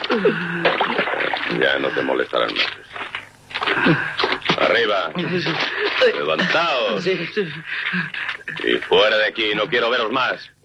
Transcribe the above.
Ya no te molestarán más. Arriba. Levantaos. Y fuera de aquí, no quiero veros más.